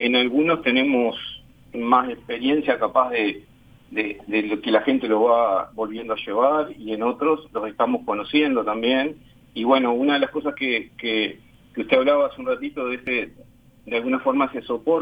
en algunos tenemos más experiencia capaz de lo que la gente lo va volviendo a llevar, y en otros los estamos conociendo también. Y bueno, una de las cosas que usted hablaba hace un ratito de alguna forma ese soporte